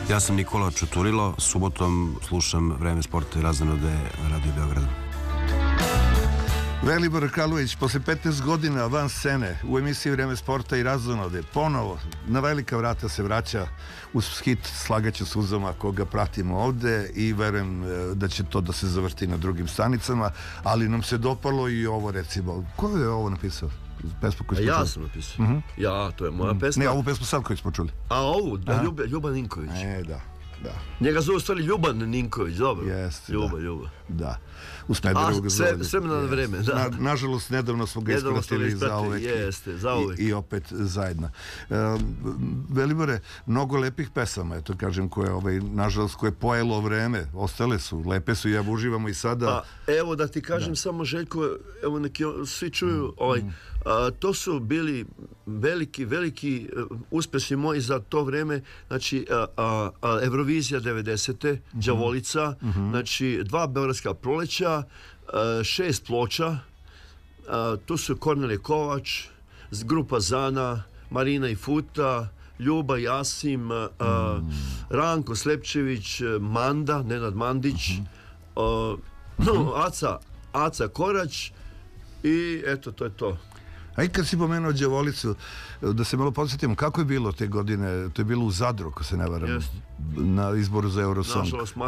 Ja sam Nikola Čuturilo, subotom slušam Vreme sporta i raznonode na Radio Beogradu. Velibor Karlović, posle 15 godina van scene u emisiji Vreme sporta i razonode, ponovo na velika vrata se vraća uz hit Slagaću suzama koga pratimo ovde i verujem da će to da se zavrti na drugim stanicama, ali nam se dopalo i ovo, recimo. Ko je ovo napisao? Pesmu koju smo ja čuli? sam napisao. Ja, to je moja pesma. Ne, ovu pesmu sad koju smo čuli. A ovu, Ljuban Ninković. Da. Njega zove u stvari Ljuban Ninković, dobro. Jeste, Ljuba. Da. U Smederevu ga zove. S vremena na vreme, da. Nažalost, nedavno smo ga ispratili zauvek. Jeste, zauvek. I opet zajedno. Velibore, mnogo lepih pesama, eto kažem, koje, nažalost, koje pojelo vreme, ostale su, lepe su i ja uživamo i sada. Evo da ti kažem samo, Željko, evo neki svi čuju, to su bili veliki uspesi moji za to vreme, znači Eurovizija 90. Đavolica, znači 2 beogradska proleća, 6 ploča, tu su Kornelije Kovač, grupa Zana, Marina i Futa, Ljuba Jasim, Ranko Slepčević, Manda, Nenad Mandić, Aca Korać i eto, to je to. A i kad si pomenuo Đavolicu, da se malo podsjetimo, kako je bilo te godine? To je bilo u Zadru, ako se ne varam, na izboru za Eurosong. Nažalost,